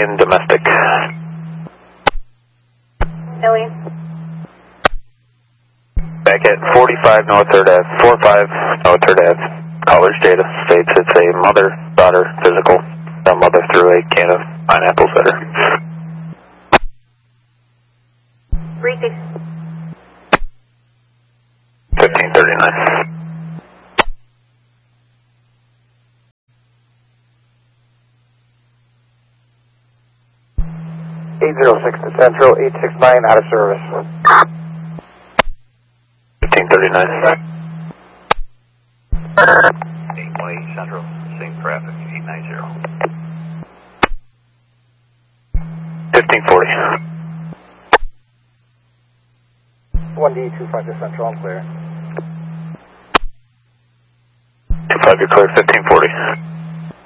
Alien domestic. Alien. Back at 45 North 3rd Ave, 45 North 3rd Ave. Caller's data states it's a mother-daughter physical. The mother threw a can of pineapples at her. Briefing. 1539. 806 to Central, 869 out of service. 1539. 818 Central, same traffic, 890. 1540. 1D25 to Central, I'm clear. 25, you're clear, 1540.